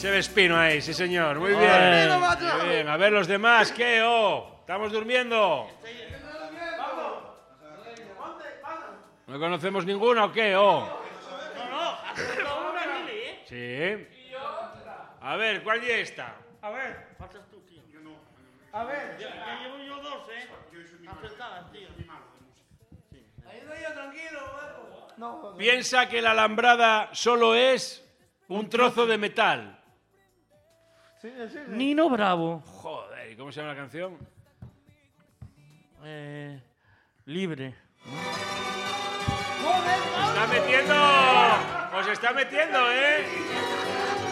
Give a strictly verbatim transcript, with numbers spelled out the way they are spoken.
Ese Vespino ahí, sí señor. Muy bien. Muy bien. A ver los demás, ¿qué? Oh, ¿estamos durmiendo? ¿No conocemos ninguno o qué? Oh. No, no, has sacado una Lili, ¿eh? Sí. A ver, ¿cuál es esta? A ver, faltas tú, tío. Yo no. A ver, ya, ya llevo yo dos, ¿eh? Acertadas, tío. Ahí no yo tranquilo, huevo. No. Piensa que la alambrada solo es un trozo de metal. Sí, sí, sí. Nino Bravo. Joder, ¿y cómo se llama la canción? Eh, libre. ¡Os está metiendo! ¡Os está metiendo, eh!